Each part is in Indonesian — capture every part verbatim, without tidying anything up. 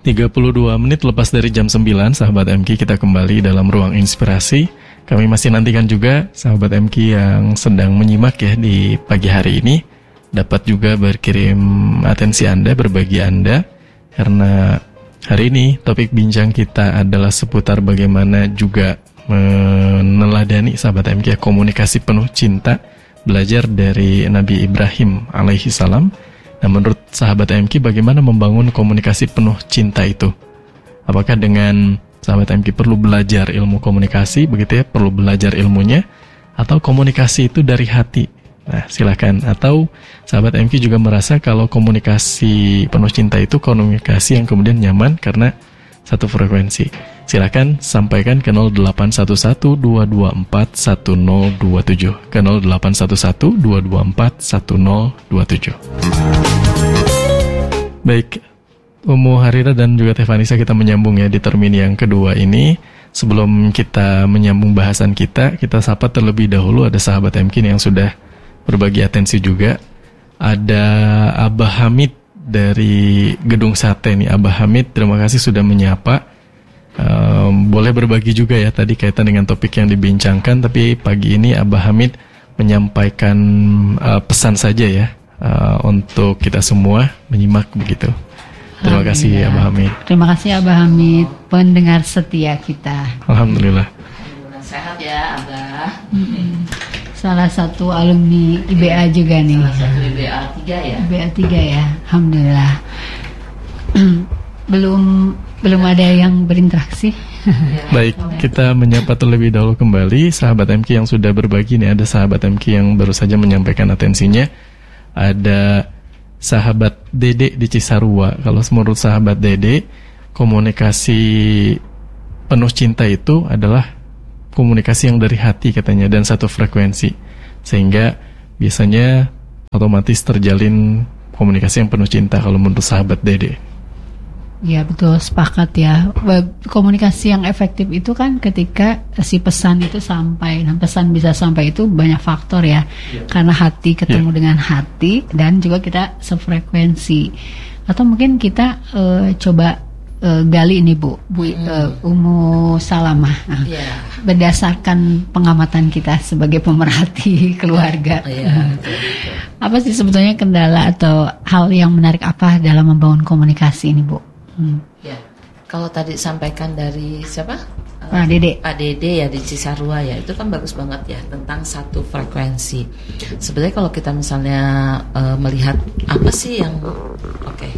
tiga puluh dua menit lepas dari jam sembilan, sahabat M K, kita kembali dalam ruang inspirasi. Kami masih nantikan juga sahabat M K yang sedang menyimak ya di pagi hari ini, dapat juga berkirim atensi Anda, berbagi Anda, karena hari ini topik bincang kita adalah seputar bagaimana juga meneladani sahabat M K komunikasi penuh cinta, belajar dari Nabi Ibrahim alaihi salam. Nah, menurut sahabat M K, bagaimana membangun komunikasi penuh cinta itu? Apakah dengan sahabat M K perlu belajar ilmu komunikasi, begitu ya, perlu belajar ilmunya, atau komunikasi itu dari hati? Nah, silakan. Atau sahabat M K juga merasa kalau komunikasi penuh cinta itu komunikasi yang kemudian nyaman karena satu frekuensi. Silakan sampaikan ke nol delapan satu satu dua dua empat satu nol dua tujuh, ke nol delapan satu satu dua dua empat satu nol dua tujuh. Baik, Umu Harira dan juga Teh Vanessa, kita menyambung ya di termin yang kedua ini. Sebelum kita menyambung bahasan kita, kita sapa terlebih dahulu ada sahabat M K yang sudah berbagi atensi juga. Ada Abah Hamid dari Gedung Sate nih. Abah Hamid, terima kasih sudah menyapa. Um, boleh berbagi juga ya tadi kaitan dengan topik yang dibincangkan, tapi pagi ini Abah Hamid menyampaikan uh, pesan saja ya. Uh, untuk kita semua menyimak begitu. Terima kasih Abah Hamid. Terima kasih Abah Hamid, pendengar setia kita. Alhamdulillah. Sehat ya Abah. Hmm. Salah satu alumni I B A juga nih. Salah satu I B A tiga ya. I B A tiga ya. Alhamdulillah. belum belum ada yang berinteraksi. Baik, kita menyapa terlebih dahulu kembali sahabat M K yang sudah berbagi nih. Ada sahabat M K yang baru saja menyampaikan atensinya. Ada sahabat Dede di Cisarua. Kalau menurut sahabat Dede, komunikasi penuh cinta itu adalah komunikasi yang dari hati katanya, dan satu frekuensi, sehingga biasanya otomatis terjalin komunikasi yang penuh cinta kalau menurut sahabat Dede. Ya betul, sepakat ya. Komunikasi yang efektif itu kan ketika si pesan itu sampai. Nah, pesan bisa sampai itu banyak faktor ya, yeah. Karena hati ketemu yeah. dengan hati, dan juga kita sefrekuensi. Atau mungkin kita uh, coba uh, gali ini Bu, Bu mm. uh, Umu Salamah. Nah, yeah. Berdasarkan pengamatan kita sebagai pemerhati keluarga, yeah. Apa sih sebetulnya kendala atau hal yang menarik apa dalam membangun komunikasi ini Bu? Hmm. Ya, kalau tadi sampaikan dari siapa? Pak Dede. Pak Dede ya di Cisarua ya, itu kan bagus banget ya tentang satu frekuensi. Sebenarnya kalau kita misalnya uh, melihat apa sih yang oke. Okay.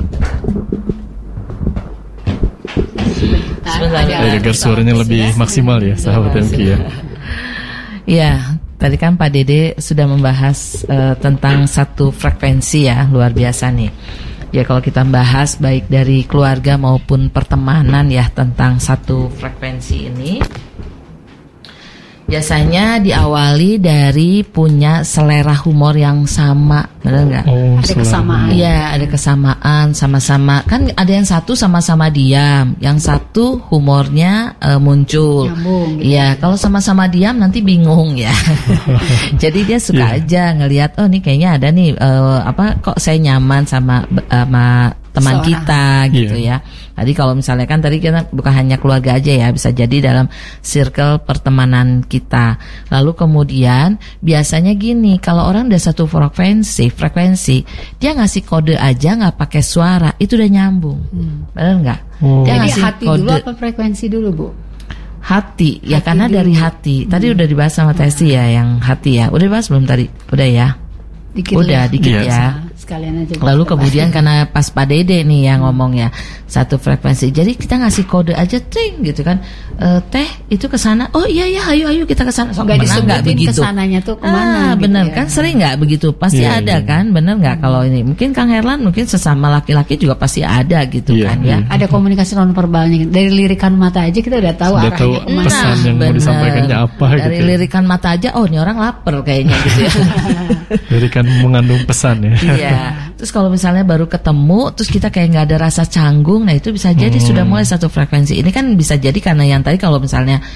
Sebentar, ya, agar suaranya lebih maksimal ya, sahabat M K ya. Ya, tadi kan Pak Dede sudah membahas uh, tentang satu frekuensi ya, luar biasa nih. Ya, kalau kita bahas baik dari keluarga maupun pertemanan ya tentang satu frekuensi ini, biasanya diawali dari punya selera humor yang sama, benar nggak? Oh, ada kesamaan. Iya, ada kesamaan, sama-sama. Kan ada yang satu sama-sama diam, yang satu humornya uh, muncul. Iya, gitu. Kalau sama-sama diam nanti bingung ya. Jadi dia suka yeah. aja ngelihat, oh nih kayaknya ada nih uh, apa? Kok saya nyaman sama sama teman Seorang. kita gitu yeah. ya. Tadi kalau misalnya kan tadi kita bukan hanya keluarga aja ya, bisa jadi dalam circle pertemanan kita. Lalu kemudian biasanya gini, kalau orang udah satu frekuensi, frekuensi, dia ngasih kode aja nggak pakai suara, itu udah nyambung, hmm. benar nggak? Oh. Dia Jadi ngasih hati kode. dulu apa frekuensi dulu Bu? Hati, hati ya karena dulu. Dari hati. Tadi hmm. udah dibahas sama Testi ya, yang hati ya. Udah dibahas belum tadi? Udah ya. Dikit udah ya. dikit yes. ya. Sekalian aja. Lalu kemudian karena pas Pak Dede nih yang ngomongnya satu frekuensi, jadi kita ngasih kode aja ting gitu kan, e, teh itu kesana, oh iya iya ayo ayo kita kesana. So, nggak disebutin begitu kesananya tuh kemana? Ah, gitu bener ya. kan, sering nggak begitu? Pasti yeah, ada yeah. kan, bener nggak? Hmm. Kalau ini mungkin Kang Herlan mungkin sesama laki-laki juga pasti ada gitu yeah, kan yeah. ya. Ada komunikasi nonverbalnya dari lirikan mata aja kita udah tahu sudah arahnya tahu pesan nah, yang bener. Mau disampaikannya apa dari gitu. Lirikan mata aja, oh ini orang lapar kayaknya gitu ya. Lirikan mengandung pesan ya. Iya. Terus kalau misalnya baru ketemu, terus kita kayak nggak ada rasa canggung, nah itu bisa jadi hmm. sudah mulai satu frekuensi. Ini kan bisa jadi karena yang tadi kalau misalnya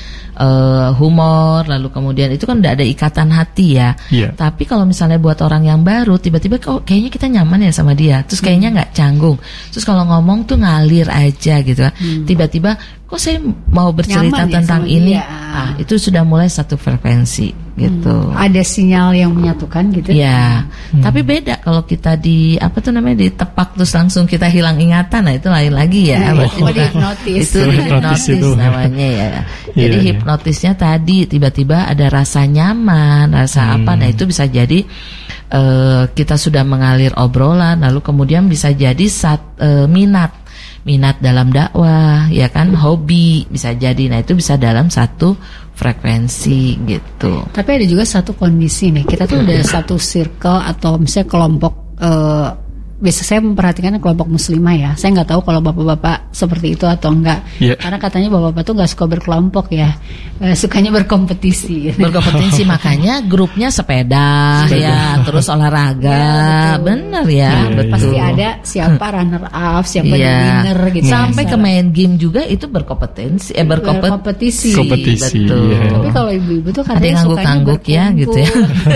uh, humor, lalu kemudian itu kan udah ada ikatan hati ya. Yeah. Tapi kalau misalnya buat orang yang baru, tiba-tiba kok kayaknya kita nyaman ya sama dia, terus kayaknya nggak canggung, terus kalau ngomong tuh ngalir aja gitu kan. Hmm. Tiba-tiba kok saya mau bercerita nyaman tentang ya ini, ah, itu sudah mulai satu frekuensi gitu. Hmm. Ada sinyal yang menyatukan gitu. Ya, hmm. tapi beda kalau kita di apa tuh namanya ditepak terus langsung kita hilang ingatan, nah itu lain lagi ya. Oh, oh, hipnotis. Itu hipnotis namanya ya. Jadi yeah, hipnotisnya yeah. tadi tiba-tiba ada rasa nyaman, rasa hmm. apa, nah itu bisa jadi uh, kita sudah mengalir obrolan, lalu kemudian bisa jadi sat, uh, minat. minat dalam dakwah, ya kan, hobi bisa jadi. Nah itu bisa dalam satu frekuensi gitu. Tapi ada juga satu kondisi nih, kita tuh udah satu circle atau misalnya kelompok. Uh, biasa saya memperhatikan kelompok muslimah ya. Saya nggak tahu kalau bapak-bapak seperti itu atau enggak. Yeah. Karena katanya bapak-bapak tuh nggak suka berkelompok ya, e, sukanya berkompetisi. Berkompetisi makanya grupnya sepeda, sepeda. ya, terus olahraga, ya, bener ya. Nah, betul. Pasti ada siapa runner up, siapa yeah. winner gitu. Sampai ya, ke main game juga itu berkompetensi, eh berkompetisi. Kompetisi. Betul. Yeah. Tapi kalau ibu-ibu tuh katanya ada ngangguk-ngangguk ya gitu ya.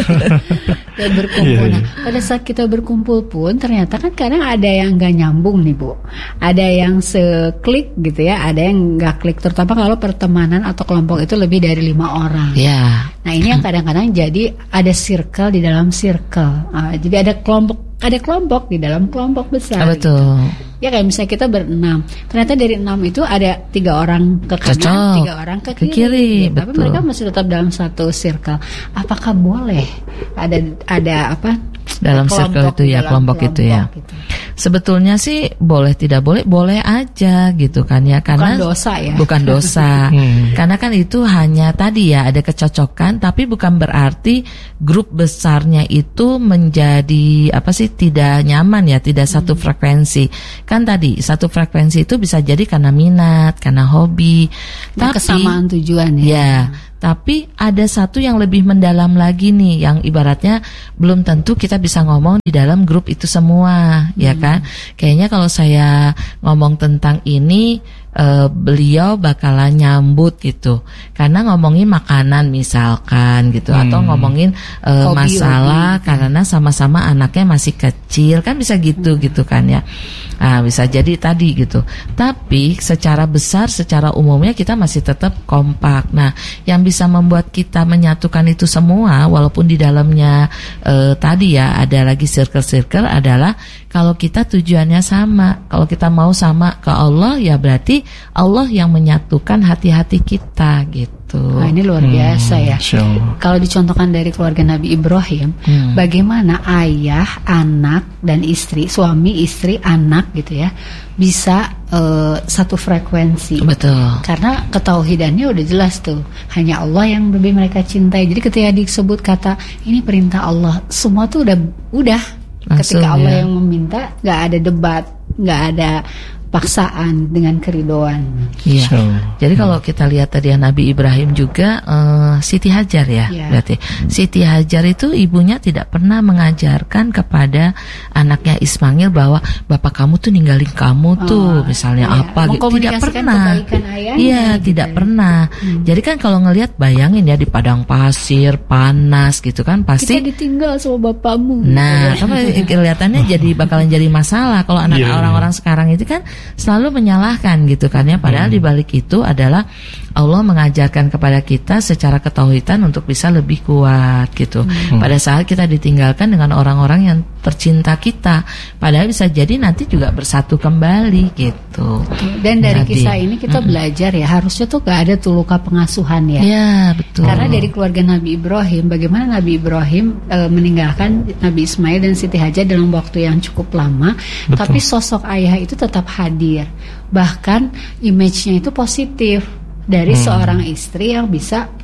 Dan berkumpul. Yeah. Nah, pada saat kita berkumpul pun ternyata kan kadang ada yang nggak nyambung nih Bu, ada yang seklik gitu ya, ada yang nggak klik, terutama kalau pertemanan atau kelompok itu lebih dari lima orang. Yeah. Nah ini yang kadang-kadang jadi ada circle di dalam circle, uh, jadi ada kelompok, ada kelompok di dalam kelompok besar. Betul. Gitu. Ya kayak misalnya kita berenam, ternyata dari enam itu ada tiga orang ke kanan, Cocok. tiga orang ke kiri, ke kiri gitu. Tapi mereka masih tetap dalam satu circle. Apakah boleh ada ada apa? Dalam circle itu ya, kelompok, kelompok itu ya. Gitu. Sebetulnya sih boleh tidak boleh, boleh aja gitu kan ya, karena bukan dosa ya. Bukan dosa. hmm. Karena kan itu hanya tadi ya ada kecocokan, tapi bukan berarti grup besarnya itu menjadi apa sih tidak nyaman ya, tidak hmm. satu frekuensi. Kan tadi satu frekuensi itu bisa jadi karena minat, karena hobi, nah, tapi kesamaan tujuan ya. Ya. Tapi ada satu yang lebih mendalam lagi nih, yang ibaratnya belum tentu kita bisa ngomong di dalam grup itu semua, hmm. ya kan? Kayaknya kalau saya ngomong tentang ini, uh, beliau bakalan nyambut gitu, karena ngomongin makanan misalkan gitu, hmm. atau ngomongin uh, hobi, masalah hobi. Karena sama-sama anaknya masih kecil, kan bisa gitu hmm. gitu kan ya. Nah, bisa jadi tadi gitu. Tapi secara besar, secara umumnya kita masih tetap kompak. Nah, yang bisa membuat kita menyatukan itu semua, walaupun di dalamnya eh, tadi ya ada lagi circle-circle, adalah kalau kita tujuannya sama. Kalau kita mau sama ke Allah, ya berarti Allah yang menyatukan hati-hati kita gitu. Nah, ini luar biasa hmm, ya. Sure. Kalau dicontohkan dari keluarga Nabi Ibrahim, hmm. bagaimana ayah, anak, dan istri, suami, istri, anak gitu ya, bisa uh, satu frekuensi. Betul. Karena ketauhidannya udah jelas tuh, hanya Allah yang lebih mereka cintai. Jadi ketika disebut kata ini perintah Allah, semua tuh udah udah. Langsung, ketika Allah ya. yang meminta, nggak ada debat, nggak ada paksaan, dengan keridoan. Iya. So, Jadi hmm. kalau kita lihat tadi Nabi Ibrahim juga uh, Siti Hajar ya, yeah. berarti Siti Hajar itu ibunya tidak pernah mengajarkan kepada anaknya Ismail bahwa bapak kamu tuh ninggalin kamu oh, tuh, misalnya iya. apa gitu. Tidak pernah. Iya, gitu tidak ya. pernah. Hmm. Jadi kan kalau ngelihat, bayangin ya di padang pasir panas gitu kan, pasti kita ditinggal sama bapakmu. Nah, kan kelihatannya jadi bakalan jadi masalah kalau anak yeah, orang-orang yeah. sekarang itu kan selalu menyalahkan gitu kan ya, padahal hmm. di balik itu adalah Allah mengajarkan kepada kita secara ketauhidan untuk bisa lebih kuat gitu. Hmm. Pada saat kita ditinggalkan dengan orang-orang yang tercinta kita, padahal bisa jadi nanti juga bersatu kembali gitu. Dan dari jadi, kisah ini kita hmm. belajar ya, harusnya tuh gak ada tuh luka pengasuhan ya. Ya betul. Karena dari keluarga Nabi Ibrahim, bagaimana Nabi Ibrahim e, meninggalkan Nabi Ismail dan Siti Hajar dalam waktu yang cukup lama, betul. Tapi sosok ayah itu tetap hadir, bahkan image-nya itu positif dari hmm. seorang istri yang bisa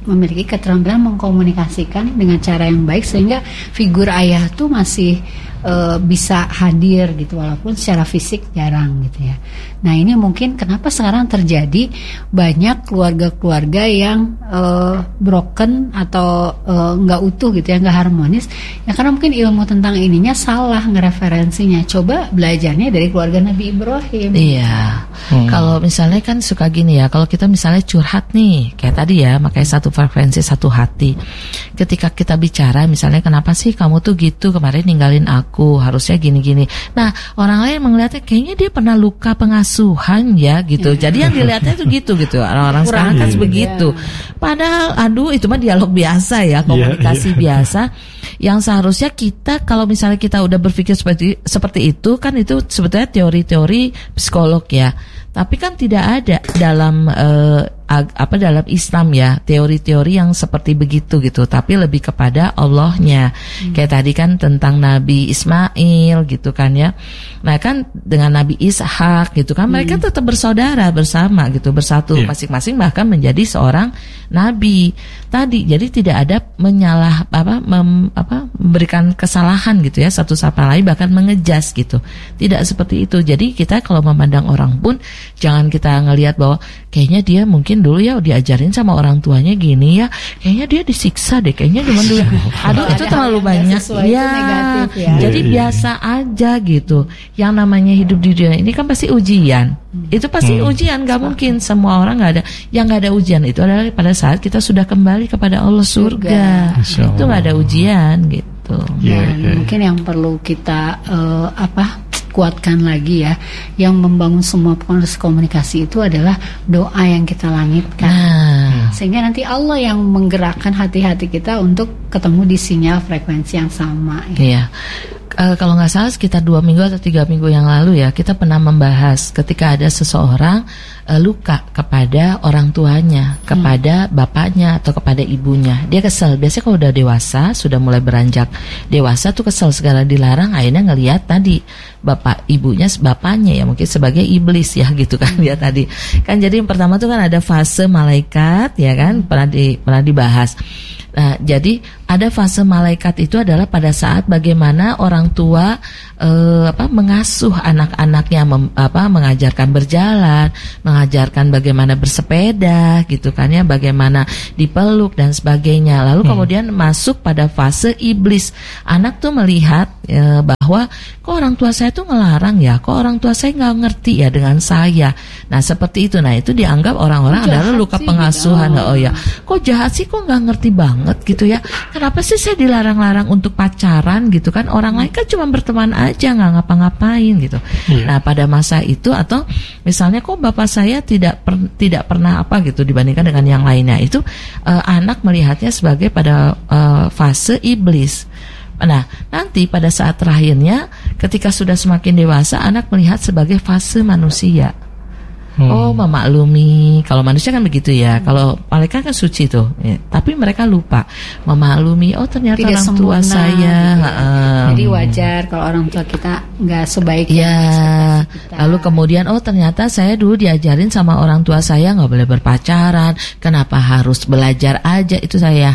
memiliki keterampilan mengkomunikasikan dengan cara yang baik sehingga figur ayah tuh masih uh, bisa hadir gitu walaupun secara fisik jarang gitu ya. Nah ini mungkin kenapa sekarang terjadi banyak keluarga-keluarga yang uh, broken atau uh, nggak utuh gitu ya, nggak harmonis ya karena mungkin ilmu tentang ininya salah ngereferensinya. Coba belajarnya dari keluarga Nabi Ibrahim. Iya. Hmm. Kalau misalnya kan suka gini ya, kalau kita misalnya curhat nih kayak tadi ya, makanya satu frekuensi satu hati. Ketika kita bicara misalnya kenapa sih kamu tuh gitu kemarin ninggalin aku, harusnya gini-gini. Nah orang lain melihatnya kayaknya dia pernah luka pengasuhan ya gitu. Yeah. Jadi yang dilihatnya tuh gitu gitu. Orang-orang sekarang kan begitu. Yeah. Padahal aduh itu mah dialog biasa ya, komunikasi yeah, yeah. biasa. Yang seharusnya kita kalau misalnya kita udah berpikir seperti seperti itu kan itu sebetulnya teori-teori psikolog ya. Tapi kan tidak ada dalam uh, ag- apa dalam Islam ya teori-teori yang seperti begitu gitu. Tapi lebih kepada Allahnya. Hmm. Kayak tadi kan tentang Nabi Ismail gitu kan ya. Nah kan dengan Nabi Ishak gitu kan, hmm. mereka tetap bersaudara bersama gitu, bersatu yeah. masing-masing bahkan menjadi seorang nabi tadi. Jadi tidak ada menyalah apa mem, apa memberikan kesalahan gitu ya satu sama lain, bahkan mengejas gitu. Tidak seperti itu. Jadi kita kalau memandang orang pun jangan kita ngelihat bahwa kayaknya dia mungkin dulu ya diajarin sama orang tuanya gini ya, kayaknya dia disiksa deh, kayaknya cuma dulu. Aduh itu terlalu banyak ya. ya. Jadi biasa aja gitu. Yang namanya hidup di dunia ini kan pasti ujian. Hmm. Itu pasti hmm. ujian, gak mungkin semua orang gak ada. Yang gak ada ujian itu adalah pada saat kita sudah kembali kepada Allah surga. surga. Itu gak ada ujian gitu. Yeah, Dan yeah. mungkin yang perlu kita uh, apa kuatkan lagi ya, yang membangun semua proses komunikasi itu adalah doa yang kita langitkan. Nah. Sehingga nanti Allah yang menggerakkan hati-hati kita untuk ketemu di sinyal frekuensi yang sama. Ya. Iya. Uh, kalau nggak salah sekitar dua minggu atau tiga minggu yang lalu ya kita pernah membahas ketika ada seseorang uh, luka kepada orang tuanya, kepada hmm. bapaknya atau kepada ibunya. Dia kesel. Biasanya kalau udah dewasa, sudah mulai beranjak dewasa tuh kesel segala dilarang. Akhirnya ngelihat tadi bapak ibunya, bapaknya ya mungkin sebagai iblis ya gitu kan dia tadi. Kan jadi yang pertama tuh kan ada fase malaikat ya kan pernah di, pernah dibahas. Nah, jadi ada fase malaikat itu adalah pada saat bagaimana orang tua eh, apa mengasuh anak-anaknya, mem, apa mengajarkan berjalan, mengajarkan bagaimana bersepeda gitu kan ya, bagaimana dipeluk dan sebagainya. Lalu hmm. kemudian masuk pada fase iblis. Anak tuh melihat eh, bahwa kok orang tua saya tuh ngelarang ya, kok orang tua saya nggak ngerti ya dengan saya. Nah, seperti itu. Nah, itu dianggap orang-orang adalah luka pengasuhan. Gitu. Oh ya, kok jahat sih, kok nggak ngerti banget gitu ya. Kenapa sih saya dilarang-larang untuk pacaran gitu kan? Orang lain kan cuma berteman aja, nggak ngapa-ngapain gitu. Yeah. Nah pada masa itu atau misalnya kok bapak saya tidak per, tidak pernah apa gitu dibandingkan dengan yang lainnya, itu uh, anak melihatnya sebagai pada uh, fase iblis. Nah nanti pada saat terakhirnya ketika sudah semakin dewasa anak melihat sebagai fase manusia. Hmm. Oh memaklumi. Kalau manusia kan begitu ya. Kalau malaikat kan suci tuh ya. Tapi mereka lupa memaklumi. Oh ternyata tidak orang tua saya gitu ya. um, Jadi wajar kalau orang tua kita nggak sebaik ya. Lalu kemudian oh ternyata saya dulu diajarin sama orang tua saya nggak boleh berpacaran. Kenapa harus belajar aja itu saya.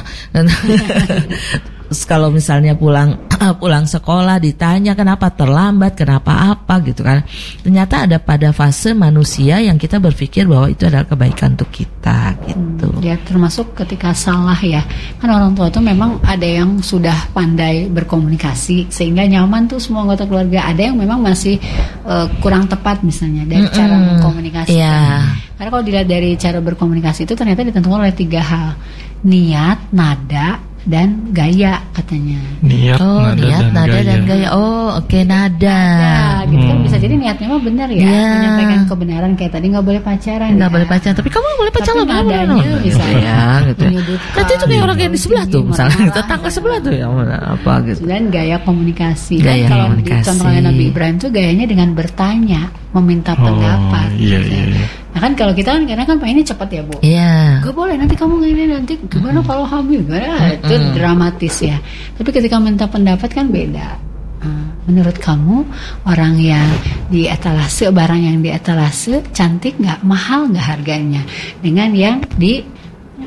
Kalau misalnya pulang pulang sekolah ditanya kenapa terlambat, kenapa apa gitu kan. Ternyata ada pada fase manusia yang kita berpikir bahwa itu adalah kebaikan untuk kita gitu. Hmm, ya termasuk ketika salah ya. Kan orang tua tuh memang ada yang sudah pandai berkomunikasi sehingga nyaman tuh semua anggota keluarga. Ada yang memang masih uh, kurang tepat misalnya dari Mm-mm. cara berkomunikasi. Yeah. Karena kalau dilihat dari cara berkomunikasi itu ternyata ditentukan oleh tiga hal. Niat, nada, dan gaya katanya. Niat, oh, nada, niat, dan, nada gaya. dan gaya. Oh, oke okay, nada. Nada, gitu hmm. kan bisa jadi niatnya mah benar ya, yeah. menyampaikan kebenaran kayak tadi nggak boleh pacaran. Nggak ya. boleh pacaran, tapi kamu boleh pacaran. Tapi nadanya bisa ya, gitu. Nanti itu kayak orang yang di sebelah tuh, misalnya tetangga sebelah tuh ya apa gitu. Dan gaya komunikasi. Gaya dan kalau komunikasi. Contohnya Nabi Ibrahim tuh gayanya dengan bertanya, meminta oh, pendapat. Iya, iya, iya. Nah kan kalau kita kan karena kan pengennya cepat ya Bu. Iya. Gak boleh nanti kamu ini nanti gimana mm-hmm. kalau hamil gimana mm-hmm. itu dramatis ya. Tapi ketika minta pendapat kan beda. Uh, menurut kamu orang yang di etalase, barang yang di etalase cantik nggak, mahal nggak harganya, dengan yang di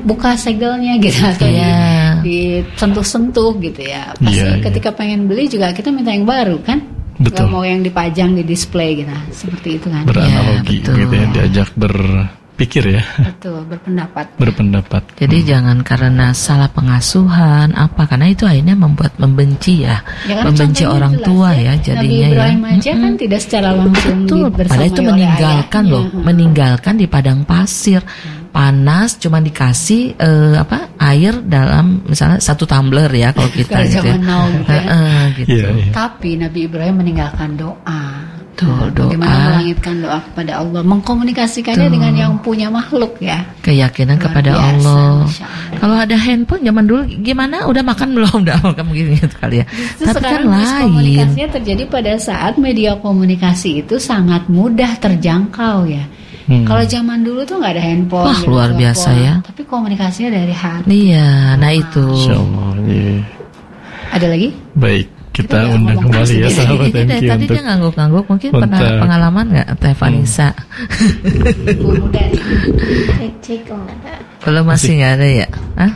buka segelnya gitu atau yeah. disentuh-sentuh gitu ya. Pasti yeah, ketika yeah. pengen beli juga kita minta yang baru kan. Betul. Gak mau yang dipajang di display gitu, seperti itu kan. Beranalogi ya, gitu ya, diajak berpikir ya. Betul, berpendapat. Berpendapat. Jadi hmm. jangan karena salah pengasuhan apa, karena itu akhirnya membuat membenci ya, ya membenci orang tua ya, ya jadinya Nabi Ibrahim ya. aja hmm. kan tidak secara langsung betul. Padahal itu meninggalkan loh, hmm. meninggalkan di padang pasir. Hmm. Panas, cuma dikasih uh, apa air dalam misalnya satu tumbler ya kalau kita gitu. Ya. Now, gitu, ya. uh, gitu. Yeah, yeah. Tapi Nabi Ibrahim meninggalkan doa. Tuh, doa. Bagaimana melangitkan doa kepada Allah, mengkomunikasikannya Tuh. dengan yang punya makhluk ya. Keyakinan Luar kepada biasa, Allah. Kalau ada handphone zaman dulu gimana? Udah makan belum? Udah makan begini gitu kali ya. Justru tapi kan lain. Komunikasinya terjadi pada saat media komunikasi itu sangat mudah terjangkau ya. Hmm. Kalau zaman dulu tuh nggak ada handphone. Wah, gitu, luar biasa handphone. Ya. Tapi komunikasinya dari hati. Iya, nah itu. Insyaallah. Yeah. Ada lagi? Baik, kita, kita undang kembali ya sahabat M Q. Tadi dia ngangguk-ngangguk, mungkin pernah pengalaman nggak Teh Vanessa? Hmm. Cek cek oh. Belum masih nggak ada ya? Hah?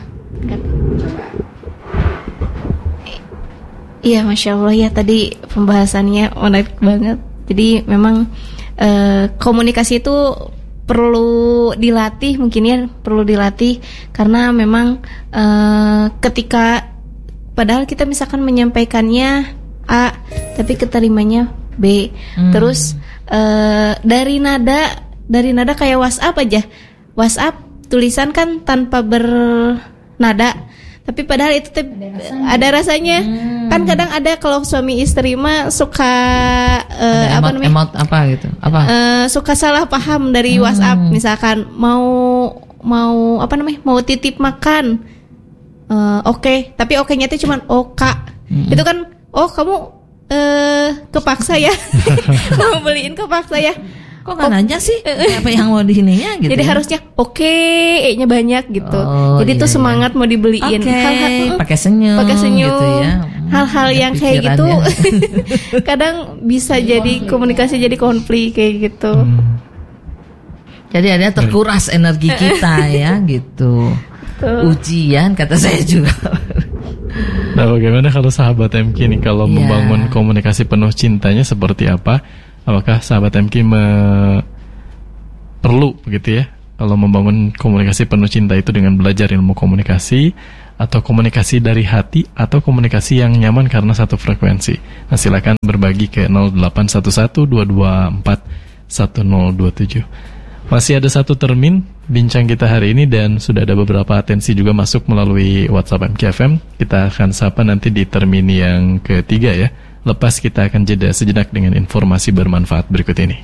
Iya, masya Allah ya, tadi pembahasannya menarik banget. Jadi memang Uh, komunikasi itu perlu dilatih, mungkin ya perlu dilatih karena memang uh, ketika padahal kita misalkan menyampaikannya A tapi keterimanya B, hmm. terus uh, dari nada dari nada kayak WhatsApp aja, WhatsApp tulisan kan tanpa bernada. Tapi padahal itu te- ada rasanya, ada rasanya. Hmm. Kan kadang ada kalau suami istri mah suka uh, apa emot, namanya? Emot apa gitu? Apa? Uh, suka salah paham dari hmm. WhatsApp, misalkan mau mau apa namanya? Mau titip makan. Uh, oke, okay. Tapi oke-nya itu cuman oka. Hmm. Itu kan oh kamu uh, kepaksa ya. Mau beliin kepaksa ya. Kok nggak nanya sih apa yang mau dihininya gitu. Jadi ya? Harusnya oke, okay, E-nya banyak gitu. Oh, jadi iya, tuh semangat iya. Mau dibeliin. Okay. Pakai senyum. Pakai senyum. Gitu ya. Hal-hal yang kayak gitu kadang bisa jadi komunikasi jadi konflik kayak gitu. Hmm. Jadi ada terkuras energi kita ya gitu. Tuh. Ujian kata saya juga. Nah, bagaimana kalau sahabat M Q nih kalau yeah. membangun komunikasi penuh cintanya seperti apa? Apakah sahabat M Q me- perlu begitu ya kalau membangun komunikasi penuh cinta itu dengan belajar ilmu komunikasi atau komunikasi dari hati atau komunikasi yang nyaman karena satu frekuensi? Nah, silakan berbagi ke nol delapan satu satu dua dua empat satu nol dua tujuh. Masih ada satu termin bincang kita hari ini dan sudah ada beberapa atensi juga masuk melalui WhatsApp M Q F M. Kita akan sapa nanti di termin yang ketiga ya. Lepas kita akan jeda sejenak dengan informasi bermanfaat berikut ini.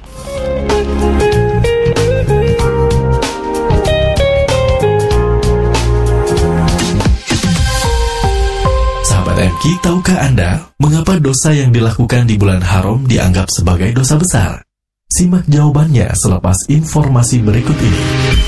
Sahabat M Q, tahukah Anda mengapa dosa yang dilakukan di bulan haram dianggap sebagai dosa besar? Simak jawabannya selepas informasi berikut ini.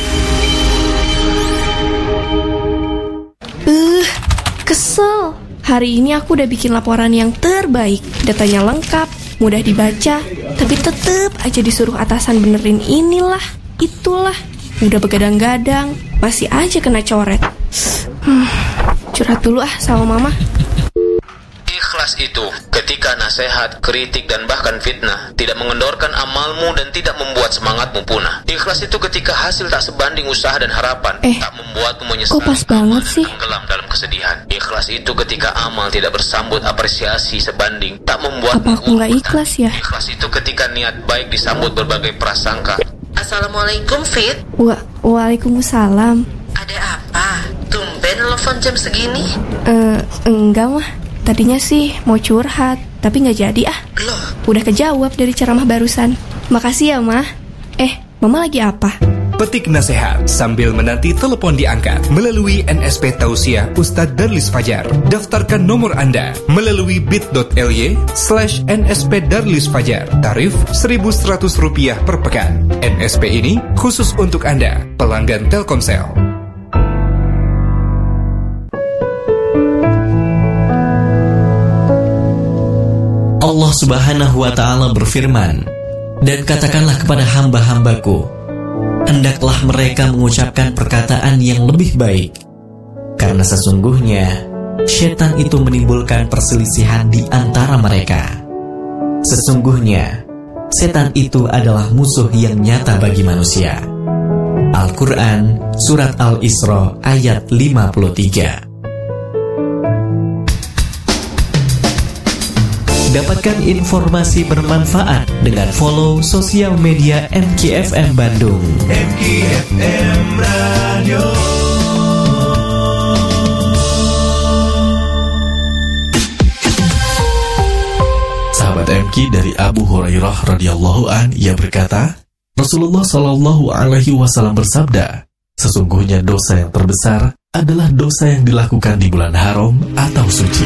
Uh, kesel. Hari ini aku udah bikin laporan yang terbaik. Datanya lengkap, mudah dibaca, tapi tetep aja disuruh atasan benerin inilah, itulah. Udah begadang-gadang, masih aja kena coret. Hmm, curhat dulu ah sama mama. Ikhlas itu ketika nasihat, kritik, dan bahkan fitnah tidak mengendorkan amalmu dan tidak membuat semangatmu punah. Ikhlas itu ketika hasil tak sebanding usaha dan harapan, eh, tak membuatmu menyesal, kok pas banget sih? Tenggelam dalam kesedihan. Ikhlas itu ketika amal tidak bersambut apresiasi sebanding, tak membuatmu. Apa aku nggak ikhlas ya? Ikhlas itu ketika niat baik disambut berbagai prasangka. Assalamualaikum Fit. Wa Waalaikumsalam. Ada apa? Tumben telepon jam segini? Eh, uh, enggak mah. Tadinya sih mau curhat, tapi nggak jadi ah. Loh? Udah kejawab dari ceramah barusan. Makasih ya, Mah. Eh, Mama lagi apa? Petik nasihat sambil menanti telepon diangkat melalui N S P Tausiah Ustadz Darlis Fajar. Daftarkan nomor Anda melalui bit.ly slash nsp Darlis Fajar. Tarif seribu seratus rupiah per pekan. N S P ini khusus untuk Anda, pelanggan Telkomsel. Allah Subhanahu wa Ta'ala berfirman, dan katakanlah kepada hamba-hambaku, hendaklah mereka mengucapkan perkataan yang lebih baik, karena sesungguhnya setan itu menimbulkan perselisihan di antara mereka. Sesungguhnya setan itu adalah musuh yang nyata bagi manusia. Al-Quran Surat Al-Isra ayat lima puluh tiga. Dapatkan informasi bermanfaat dengan follow sosial media M K F M Bandung. M K F M Radio. Sahabat M K, dari Abu Hurairah radhiyallahu an, ia berkata, Rasulullah shallallahu alaihi wasallam bersabda, sesungguhnya dosa yang terbesar adalah dosa yang dilakukan di bulan haram atau suci.